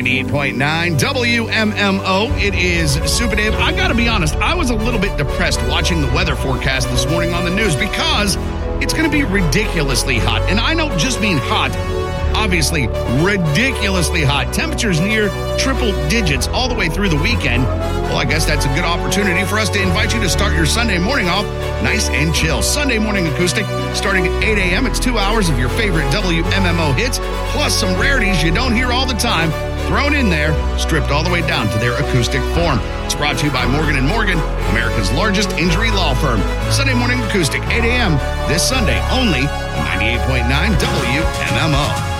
98.9 WMMO. It is Super Dave. I got to be honest, I was a little bit depressed watching the weather forecast this morning on the news because it's going to be ridiculously hot. And I don't just mean hot, obviously ridiculously hot. Temperatures near triple digits all the way through the weekend. Well, I guess that's a good opportunity for us to invite you to start your Sunday morning off nice and chill. Sunday Morning Acoustic starting at 8 a.m. It's 2 hours of your favorite WMMO hits, plus some rarities you don't hear all the time, thrown in there, stripped all the way down to their acoustic form. It's brought to you by Morgan & Morgan, America's largest injury law firm. Sunday Morning Acoustic, 8 a.m. this Sunday, only on 98.9 WMMO.